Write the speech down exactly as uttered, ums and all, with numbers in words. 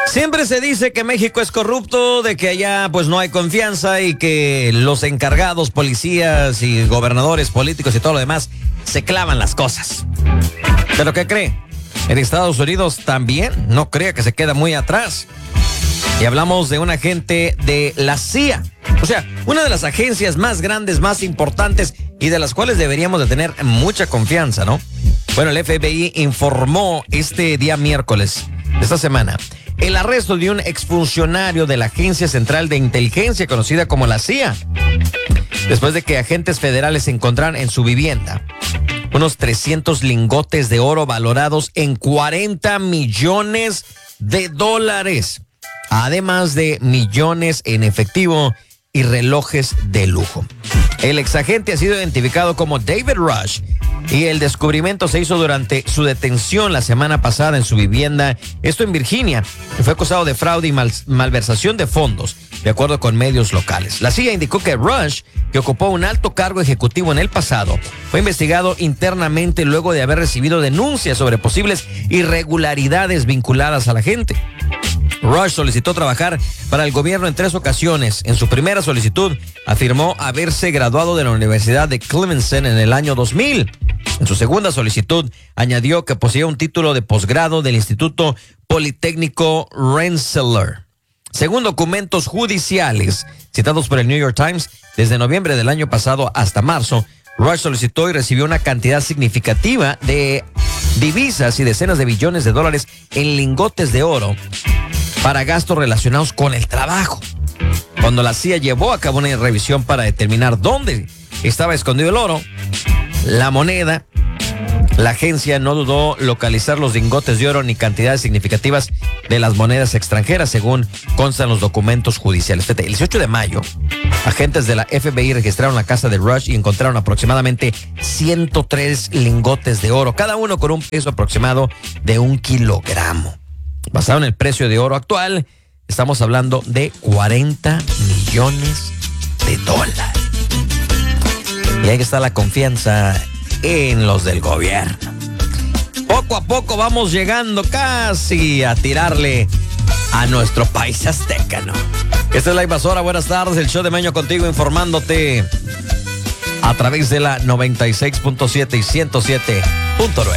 Siempre se dice que México es corrupto, de que allá pues no hay confianza y que los encargados, policías y gobernadores, políticos y todo lo demás se clavan las cosas. ¿Pero qué cree? En Estados Unidos también no crea que se queda muy atrás. Y hablamos de un agente de la C I A. O sea, una de las agencias más grandes, más importantes y de las cuales deberíamos de tener mucha confianza, ¿no? Bueno, el F B I informó este día miércoles de esta semana el arresto de un exfuncionario de la Agencia Central de Inteligencia, conocida como la C I A, después de que agentes federales encontraran en su vivienda unos trescientos lingotes de oro valorados en cuarenta millones de dólares, además de millones en efectivo y relojes de lujo. El exagente ha sido identificado como David Rush y el descubrimiento se hizo durante su detención la semana pasada en su vivienda, esto en Virginia, y fue acusado de fraude y mal, malversación de fondos, de acuerdo con medios locales. La C I A indicó que Rush, que ocupó un alto cargo ejecutivo en el pasado, fue investigado internamente luego de haber recibido denuncias sobre posibles irregularidades vinculadas a la gente. Rush solicitó trabajar para el gobierno en tres ocasiones. En su primera solicitud afirmó haberse graduado de la Universidad de Clemson en el año dos mil. En su segunda solicitud añadió que poseía un título de posgrado del Instituto Politécnico Rensselaer. Según documentos judiciales citados por el New York Times, desde noviembre del año pasado hasta marzo, Rush solicitó y recibió una cantidad significativa de divisas y decenas de billones de dólares en lingotes de oro para gastos relacionados con el trabajo. Cuando la C I A llevó a cabo una revisión para determinar dónde estaba escondido el oro, la moneda, la agencia no dudó localizar los lingotes de oro ni cantidades significativas de las monedas extranjeras, según constan los documentos judiciales. El dieciocho de mayo, agentes de la F B I registraron la casa de Rush y encontraron aproximadamente ciento tres lingotes de oro, cada uno con un peso aproximado de un kilogramo. Basado en el precio de oro actual, estamos hablando de cuarenta millones de dólares. Y ahí está la confianza en los del gobierno. Poco a poco vamos llegando casi a tirarle a nuestro país azteca, ¿no? Esta es la Invasora. Buenas tardes, el show de Meño contigo, informándote a través de la noventa y seis punto siete y ciento siete punto nueve.